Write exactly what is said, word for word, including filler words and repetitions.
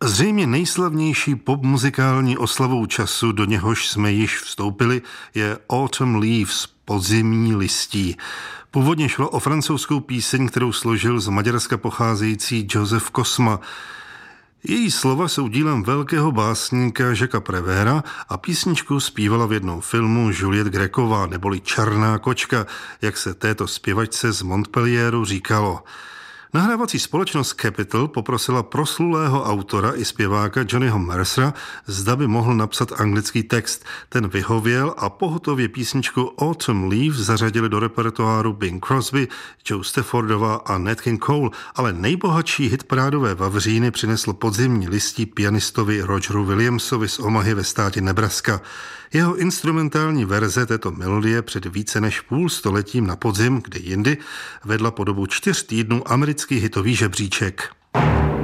Zřejmě nejslavnější popmuzikální oslavou času, do něhož jsme již vstoupili, je Autumn Leaves, podzimní listí. Původně šlo o francouzskou píseň, kterou složil z Maďarska pocházející Joseph Kosma. Její slova jsou dílem velkého básníka Jacquesa Prévéra a písničku zpívala v jednom filmu Juliette Grécová, neboli Černá kočka, jak se této zpěvačce z Montpellieru říkalo. Nahrávací společnost Capitol poprosila proslulého autora i zpěváka Johnnyho Mercera, zda by mohl napsat anglický text. Ten vyhověl a pohotově písničku Autumn Leaves zařadili do repertoáru Bing Crosby, Joe Staffordova a Nat King Cole, ale nejbohatší hitparádové vavříny přinesl podzimní listí pianistovi Rogeru Williamsovi z Omahy ve státě Nebraska. Jeho instrumentální verze této melodie před více než půl stoletím na podzim, kde jindy, vedla po dobu čtyř týdnů americký hitový žebříček.